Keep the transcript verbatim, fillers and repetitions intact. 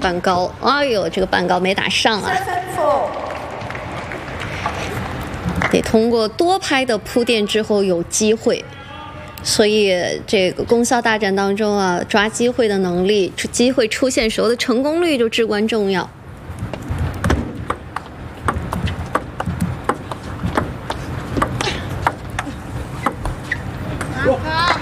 半高，哎呦，这个半高没打上啊！得通过多拍的铺垫之后有机会，所以这个供销大战当中啊，抓机会的能力、机会出现时候的成功率就至关重要。 好。